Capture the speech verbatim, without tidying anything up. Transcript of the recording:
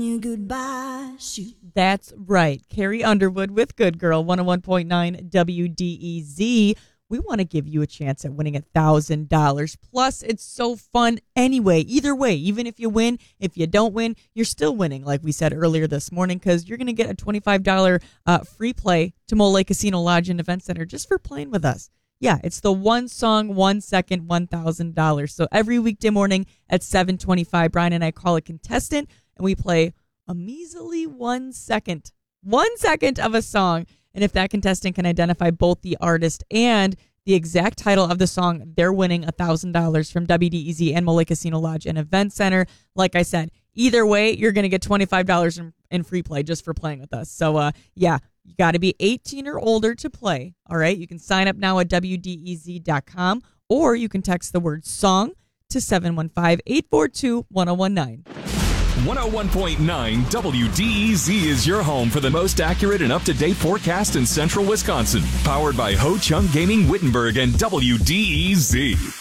You goodbye, shoot. That's right. Carrie Underwood with Good Girl, one oh one point nine W D E Z. We want to give you a chance at winning one thousand dollars. Plus, it's so fun anyway. Either way, even if you win, if you don't win, you're still winning, like we said earlier this morning, because you're going to get a twenty-five dollars uh, free play to Mole Lake Casino Lodge and Event Center just for playing with us. Yeah, it's the one song, one second, one thousand dollars. So every weekday morning at seven twenty-five, Brian and I call a contestant, and we play a measly one second, one second of a song. And if that contestant can identify both the artist and the exact title of the song, they're winning one thousand dollars from W D E Z and Mole Lake Casino Lodge and Event Center. Like I said, either way, you're going to get twenty-five dollars in, in free play just for playing with us. So, uh, yeah, you got to be eighteen or older to play. All right, you can sign up now at W D E Z dot com, or you can text the word song to seven one five, eight four two, one oh one nine. one oh one point nine W D E Z is your home for the most accurate and up-to-date forecast in central Wisconsin. Powered by Ho Chung Gaming Wittenberg and W D E Z.